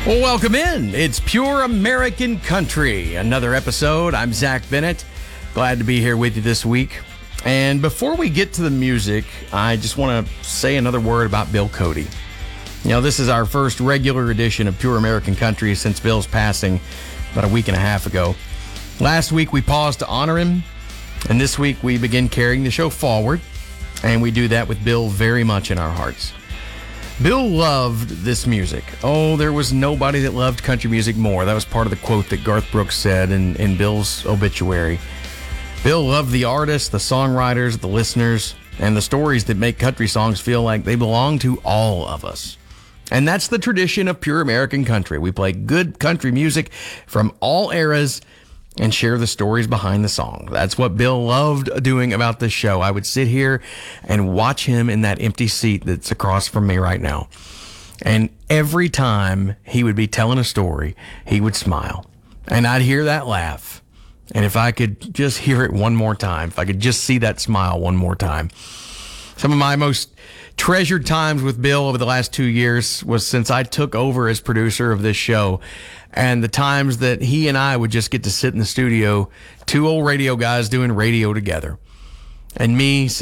Well, welcome in. It's Pure American Country, another episode. I'm Zach Bennett. Glad to be here with you this week. And before we get to the music, I just want to say another word about Bill Cody. You know, this is our first regular edition of Pure American Country since Bill's passing about a week and a half ago. Last week, we paused to honor him, and this week, we begin carrying the show forward, and we do that with Bill very much in our hearts. Bill loved this music. Oh, there was nobody that loved country music more. That was part of the quote that Garth Brooks said in Bill's obituary. Bill loved the artists, the songwriters, the listeners, and the stories that make country songs feel like they belong to all of us. And that's the tradition of Pure American Country. We play good country music from all eras and share the stories behind the song. That's what Bill loved doing about this show. I would sit here and watch him in that empty seat that's across from me right now. And every time he would be telling a story, he would smile. And I'd hear that laugh. And if I could just hear it one more time, if I could just see that smile one more time. Some of my most treasured times with Bill over the last 2 years was since I took over as producer of this show, and the times that he and I would just get to sit in the studio, two old radio guys doing radio together, and me